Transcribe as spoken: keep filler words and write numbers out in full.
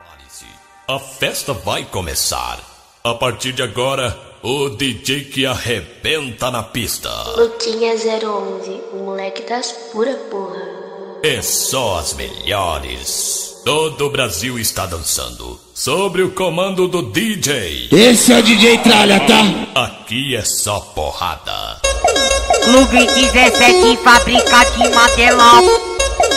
Prepare-se, a festa vai começar. A partir de agora, o D J que arrebenta na pista. Luquinha zero onze, o moleque das pura porra. É só as melhores. Todo o Brasil está dançando sobre o comando do D J. Esse é o D J Tralha, tá? Aqui é só porrada. Clube dezessete, fábrica de material.